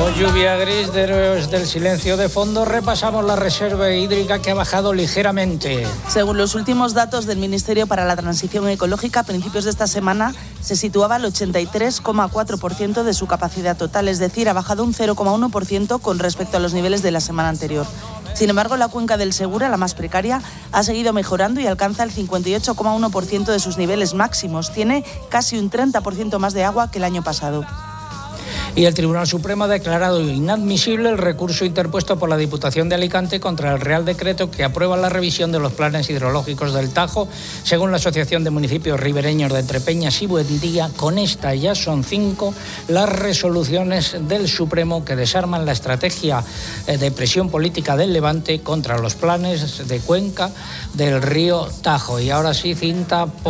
Lluvia gris de héroes del silencio de fondo, repasamos la reserva hídrica que ha bajado ligeramente. Según los últimos datos del Ministerio para la Transición Ecológica, a principios de esta semana se situaba al 83,4% de su capacidad total, es decir, ha bajado un 0,1% con respecto a los niveles de la semana anterior. Sin embargo, la cuenca del Segura, la más precaria, ha seguido mejorando y alcanza el 58,1% de sus niveles máximos. Tiene casi un 30% más de agua que el año pasado. Y el Tribunal Supremo ha declarado inadmisible el recurso interpuesto por la Diputación de Alicante contra el Real Decreto que aprueba la revisión de los planes hidrológicos del Tajo. Según la Asociación de Municipios Ribereños de Entrepeñas y Buendía, con esta ya son 5 las resoluciones del Supremo que desarman la estrategia de presión política del Levante contra los planes de cuenca del río Tajo. Y ahora sí, Cinta.